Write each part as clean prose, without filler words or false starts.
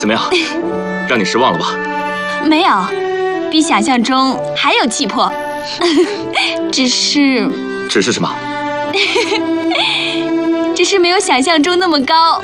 怎么样，让你失望了吧？ 没有，比想象中还有气魄。只是什么？ 只是没有想象中那么高。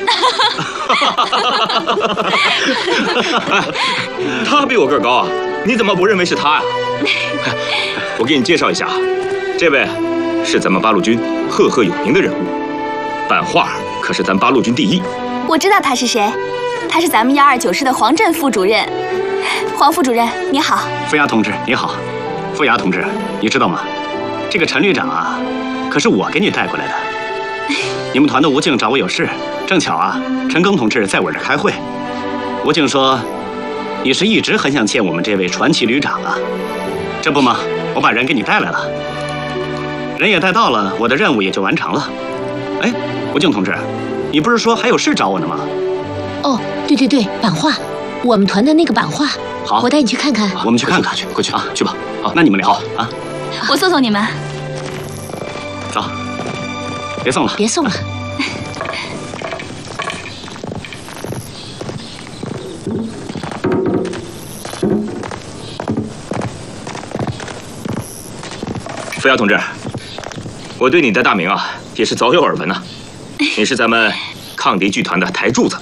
他比我个儿高啊，你怎么不认为是他呀？我给你介绍一下，这位是咱们八路军赫赫有名的人物，版画可是咱八路军第一。 我知道他是谁，他是咱们129师的黄镇副主任。黄副主任，你好。 傅牙同志，你好。傅牙同志，你知道吗？这个陈旅长啊，可是我给你带过来的。你们团的吴静找我有事，正巧啊，陈庚同志在我这儿开会。吴静说，你是一直很想见我们这位传奇旅长啊。这不嘛，我把人给你带来了。人也带到了，我的任务也就完成了。哎，吴静同志，你不是说还有事找我呢吗？ 哦，对，版画，我们团的那个版画。 好， 我带你去看看。 我们去看看， 快去啊，去吧。好， 那你们聊啊。 我送送你们。 走，别送了， 别送了。 傅牙同志，我对你的大名啊也是早有耳闻呐。你是咱们抗敌剧团的台柱子，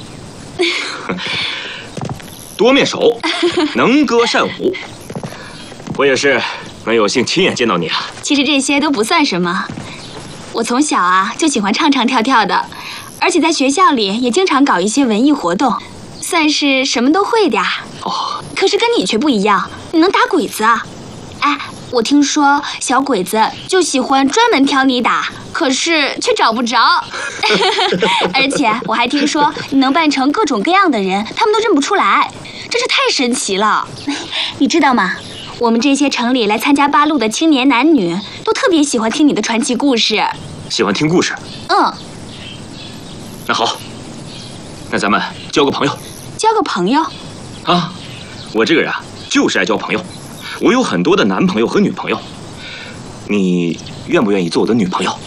多面手，能歌善舞。我也是很有幸亲眼见到你啊。 其实这些都不算什么，我从小啊就喜欢唱唱跳跳的，而且在学校里也经常搞一些文艺活动，算是什么都会点儿。 哦， 可是跟你却不一样，你能打鬼子啊？哎，我听说小鬼子就喜欢专门挑你打，可是却找不着。而且我还听说你能扮成各种各样的人，他们都认不出来，真是太神奇了。你知道吗？我们这些城里来参加八路的青年男女，都特别喜欢听你的传奇故事。 喜欢听故事？ 嗯。 那好，那咱们交个朋友。 交个朋友？ 啊，我这个人啊，就是爱交朋友。我有很多的男朋友和女朋友，你愿不愿意做我的女朋友？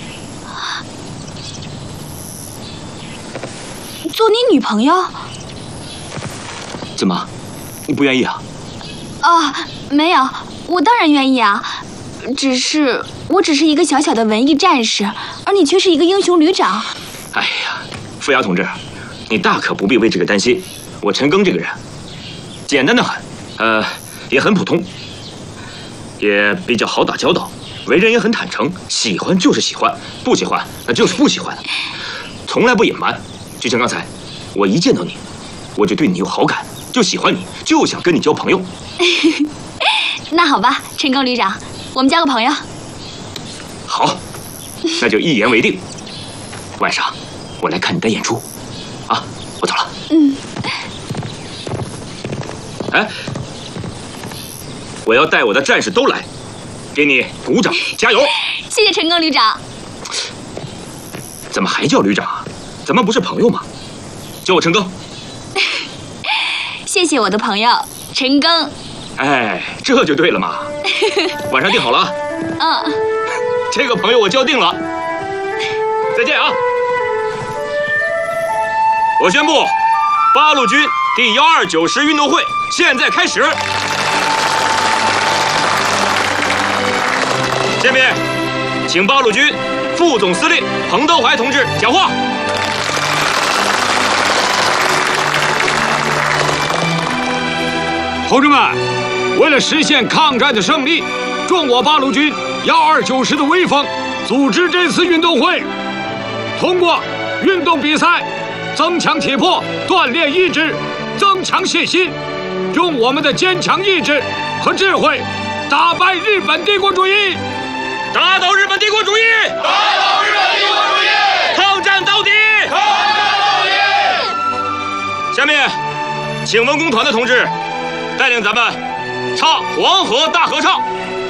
做你女朋友？ 怎么，你不愿意啊？ 啊，没有，我当然愿意啊。我只是一个小小的文艺战士，而你却是一个英雄旅长。 哎呀，傅牙同志，你大可不必为这个担心。我陈庚这个人，简单的很，也很普通。也比较好打交道，为人也很坦诚，喜欢就是喜欢，不喜欢那就是不喜欢，从来不隐瞒。就像刚才，我一见到你，我就对你有好感，就喜欢你，就想跟你交朋友。 那好吧，陈庚旅长，我们交个朋友。 好，那就一言为定。晚上我来看你的演出，啊，我走了。 嗯。 哎。我要带我的战士都来，给你鼓掌加油！ 谢谢陈庚旅长。 怎么还叫旅长啊？咱们不是朋友吗？叫我陈庚。 谢谢我的朋友陈庚。 哎，这就对了嘛。晚上定好了啊。 嗯。 这个朋友我交定了。再见啊！我宣布，八路军第129师运动会现在开始。下面，请八路军副总司令彭德怀同志讲话。 同志们，为了实现抗战的胜利，壮我八路军129师的威风，组织这次运动会，通过运动比赛，增强体魄，锻炼意志，增强信心，用我们的坚强意志和智慧，打败日本帝国主义。 打倒日本帝国主义！ 打倒日本帝国主义！ 抗战到底！ 抗战到底！ 下面，请文工团的同志带领咱们唱《黄河大合唱》。